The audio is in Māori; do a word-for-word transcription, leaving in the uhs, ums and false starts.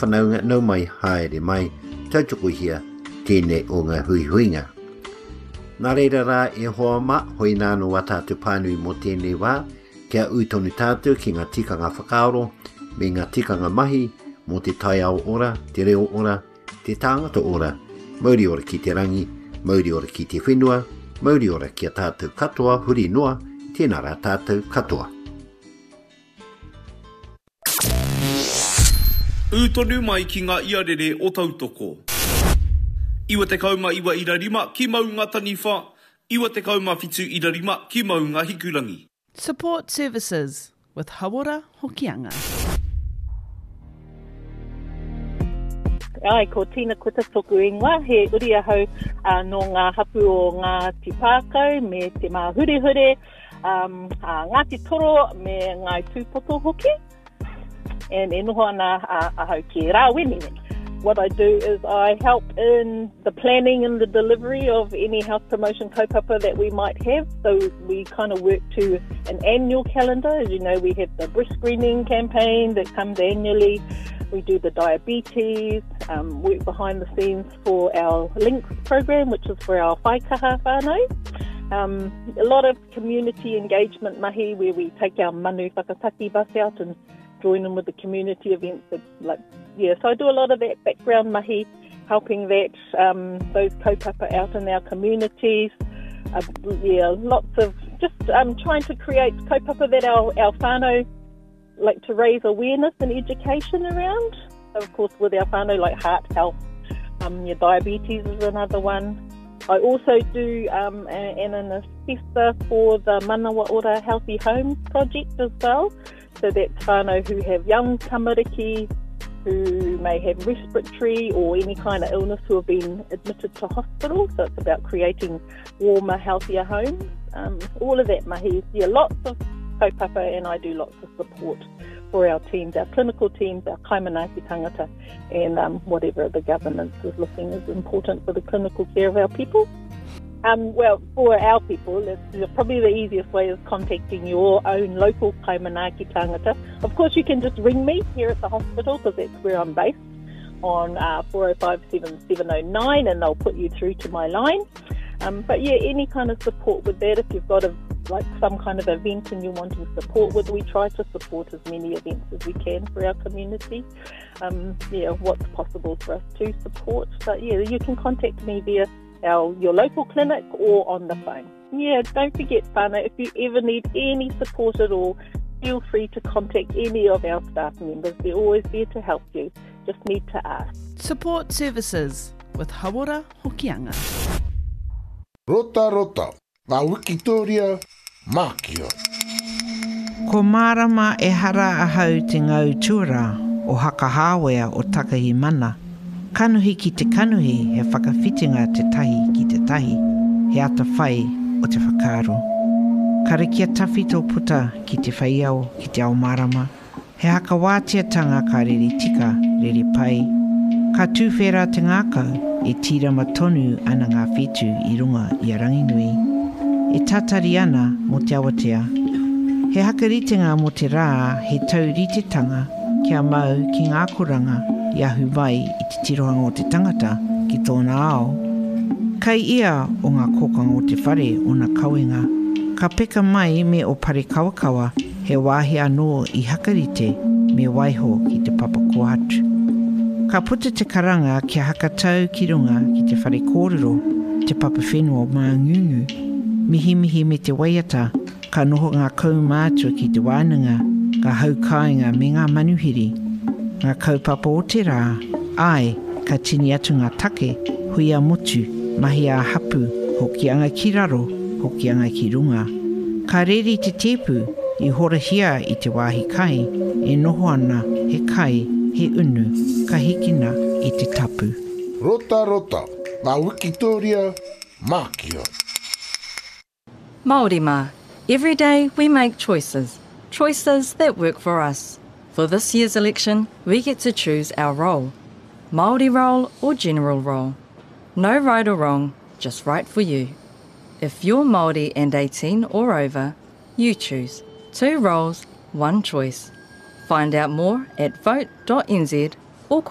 whanaunga nau mai haere mai tautukuhia tēnei o ngā hui huinga. Nā reira rā e hoa ma hoi nāno wa tātou pānui mo tēnei wā, kia ui tonu tātou ki ngā tikanga whakaaro, me ngā tikanga mahi, mo te tai ao ora, te reo ora, te tāngata ora, mauri ora ki te rangi, mauri ora ki te whenua, mauri ora ki a tātou katoa, huri noa, tēnā rā tātou katoa. Ūtonu mai ki ngā iarere o tautoko. Iwa te kauma iwa irarima ki mau ngā taniwha, iwa te kauma whitu irarima ki mau ngā hikurangi. Support services with Hawara Hokianga. Ai, ko Tina Kuta toku ingoa, he uri ahau uh, no ngā hapu o ngā tipākau me te mahure-hure, um, uh, Ngāti Toro me ngā tūpoto hoki, and e noho ana uh, ahau ki rāwene. What I do is I help in the planning and the delivery of any health promotion kaupapa that we might have. So we kind of work to an annual calendar. As you know, we have the breast screening campaign that comes annually. We do the diabetes, um, work behind the scenes for our Links program, which is for our whaikaha whānau. Um, a lot of community engagement mahi where we take our manu whakataki bus out and join in with the community events. That, like, yeah, so I do a lot of that background mahi, helping that um, those kaupapa out in our communities. Uh, yeah, lots of just um, trying to create kaupapa that our, our whānau like to raise awareness and education around. Of course, with our whānau, like heart health, um, yeah, diabetes is another one. I also do um, an, an assessor for the Manawa Ora Healthy Homes project as well. So that's whānau who have young tamariki, who may have respiratory or any kind of illness who have been admitted to hospital. So it's about creating warmer, healthier homes. Um, all of that mahi. Yeah, lots of kaupapa, and I do lots of support for our teams, our clinical teams, our kaimanaki tangata, and um, whatever the governance is looking is important for the clinical care of our people. Um, well, for our people, it's probably the easiest way is contacting your own local kaimanaki tangata. Of course, you can just ring me here at the hospital because that's where I'm based on uh, four oh five, seven seven oh nine, and they'll put you through to my line. Um, but yeah, any kind of support with that, if you've got a like some kind of event and you're wanting support with, we try to support as many events as we can for our community. Um, yeah, what's possible for us to support. But yeah, you can contact me via our your local clinic or on the phone. Yeah, don't forget, whānau, if you ever need any support at all, feel free to contact any of our staff members. They're always there to help you. Just need to ask. Support services with Hawara Hokianga. Rota rota, ngā Wikitoria mākia. Ko mārama e hara ahau te ngau tuara o Hakahāwea o Takahi Mana. Kanuhi ki te kanuhi he whakawhitinga te tahi ki te tahi, he ata whai o te whakaaro. Kare kia tawhito puta ki te whaiao ki te ao marama, he haka wātiatanga ka riri tika, riri pai. Ka tūwhera te ngākau e tirama tonu ana ngā whetu i runga i a Ranginui. E tatari ana mo te awatea. He hakaritenga mo te rā he taurititanga kia mau ki ngā koranga i ahu vai i te tirohanga o te tangata ki tōna ao. Kai ia o ngā kōkanga o te whare o ngā kauenga. Ka peka mai me o pare kawakawa he wāhi anō i hakarite me waiho ki te papakua atu. Ka puta te karanga kia hakatau ki runga ki te whare kōrero, te papawhenua o māngungu. Mihi mihi me te waiata, ka noho ngā kaumātua ki te wānanga, ka haukainga me ngā manuhiri. Ngā kaupapa o te rā, ai, ka tini atu ngā take, hui a motu, mahi a hapu, hoki anga ki raro, hoki anga ki runga. Ka reri te tepu, i horahia i te wāhi kai, e noho ana he kai, he unu, ka hikina i te tapu. Rota rota, ngā Wikitoria mākia. Māori mā, every day we make choices, choices that work for us. For this year's election, we get to choose our role, Māori role or general role. No right or wrong, just right for you. If you're Māori and eighteen or over, you choose. Two roles, one choice. Find out more at vote dot n z